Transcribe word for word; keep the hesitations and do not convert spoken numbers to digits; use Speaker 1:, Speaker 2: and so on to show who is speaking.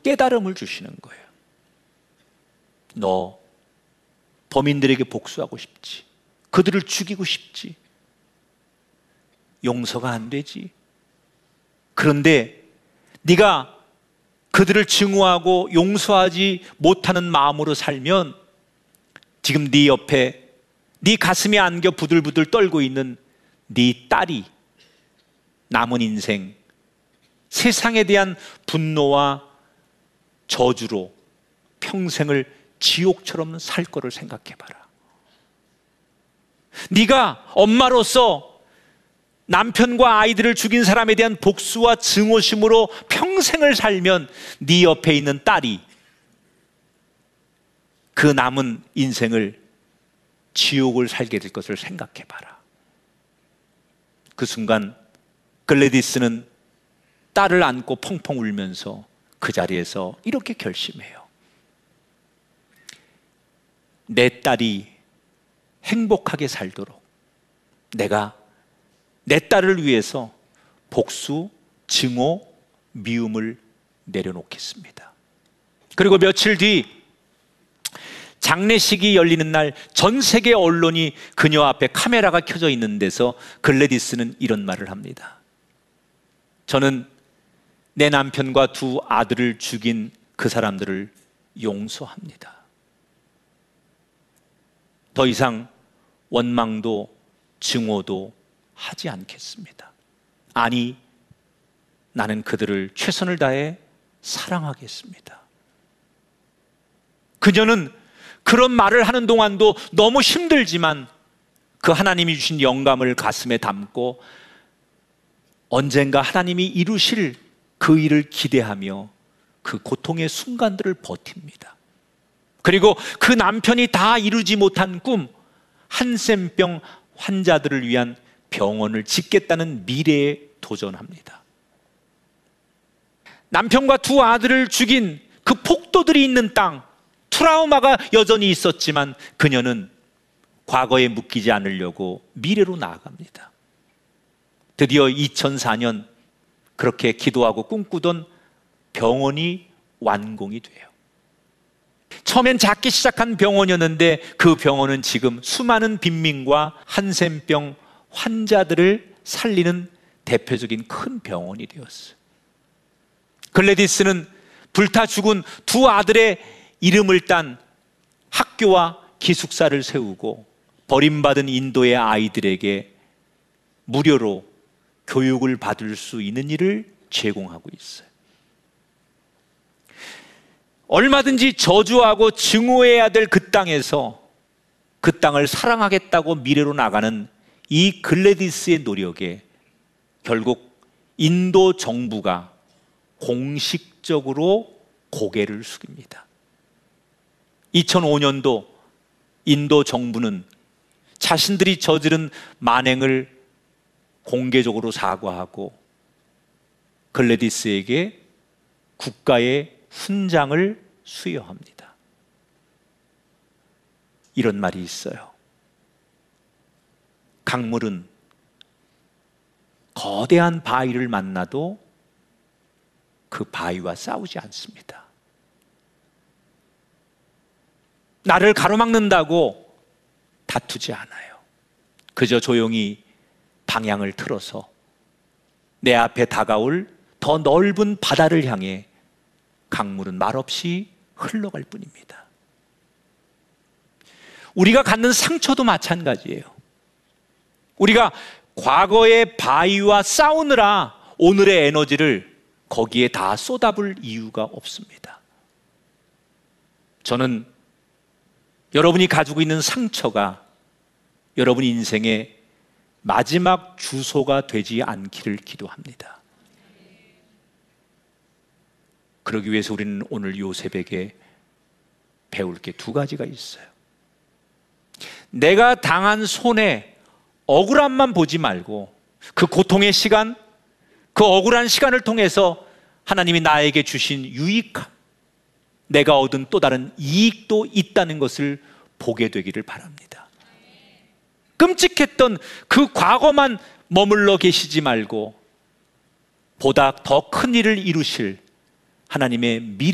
Speaker 1: 깨달음을 주시는 거예요. 너 범인들에게 복수하고 싶지, 그들을 죽이고 싶지, 용서가 안 되지. 그런데 네가 그들을 증오하고 용서하지 못하는 마음으로 살면 지금 네 옆에 네 가슴에 안겨 부들부들 떨고 있는 네 딸이 남은 인생 세상에 대한 분노와 저주로 평생을 지옥처럼 살 거를 생각해봐라. 네가 엄마로서 남편과 아이들을 죽인 사람에 대한 복수와 증오심으로 평생을 살면 네 옆에 있는 딸이 그 남은 인생을 지옥을 살게 될 것을 생각해봐라. 그 순간 글래디스는 딸을 안고 펑펑 울면서 그 자리에서 이렇게 결심해요. 내 딸이 행복하게 살도록 내가 내 딸을 위해서 복수, 증오, 미움을 내려놓겠습니다. 그리고 며칠 뒤 장례식이 열리는 날 전 세계 언론이 그녀 앞에 카메라가 켜져 있는 데서 글래디스는 이런 말을 합니다. 저는 내 남편과 두 아들을 죽인 그 사람들을 용서합니다. 더 이상 원망도 증오도 하지 않겠습니다. 아니, 나는 그들을 최선을 다해 사랑하겠습니다. 그녀는 그런 말을 하는 동안도 너무 힘들지만 그 하나님이 주신 영감을 가슴에 담고 언젠가 하나님이 이루실 그 일을 기대하며 그 고통의 순간들을 버팁니다. 그리고 그 남편이 다 이루지 못한 꿈, 한센병 환자들을 위한 병원을 짓겠다는 미래에 도전합니다. 남편과 두 아들을 죽인 그 폭도들이 있는 땅, 트라우마가 여전히 있었지만 그녀는 과거에 묶이지 않으려고 미래로 나아갑니다. 드디어 이천사 년 그렇게 기도하고 꿈꾸던 병원이 완공이 돼요. 처음엔 작게 시작한 병원이었는데 그 병원은 지금 수많은 빈민과 한센병 환자들을 살리는 대표적인 큰 병원이 되었어요. 글래디스는 불타 죽은 두 아들의 이름을 딴 학교와 기숙사를 세우고 버림받은 인도의 아이들에게 무료로 교육을 받을 수 있는 일을 제공하고 있어요. 얼마든지 저주하고 증오해야 될 그 땅에서 그 땅을 사랑하겠다고 미래로 나가는 이 글래디스의 노력에 결국 인도 정부가 공식적으로 고개를 숙입니다. 이천오 년도 인도 정부는 자신들이 저지른 만행을 공개적으로 사과하고 글래디스에게 국가의 훈장을 수여합니다. 이런 말이 있어요. 강물은 거대한 바위를 만나도 그 바위와 싸우지 않습니다. 나를 가로막는다고 다투지 않아요. 그저 조용히 방향을 틀어서 내 앞에 다가올 더 넓은 바다를 향해 강물은 말없이 흘러갈 뿐입니다. 우리가 갖는 상처도 마찬가지예요. 우리가 과거의 바위와 싸우느라 오늘의 에너지를 거기에 다 쏟아부을 이유가 없습니다. 저는 여러분이 가지고 있는 상처가 여러분 인생의 마지막 주소가 되지 않기를 기도합니다. 그러기 위해서 우리는 오늘 이 새벽에 배울 게 두 가지가 있어요. 내가 당한 손해, 억울함만 보지 말고 그 고통의 시간, 그 억울한 시간을 통해서 하나님이 나에게 주신 유익함, 내가 얻은 또 다른 이익도 있다는 것을 보게 되기를 바랍니다. 끔찍했던 그 과거만 머물러 계시지 말고 보다 더 큰 일을 이루실 하나님의 미래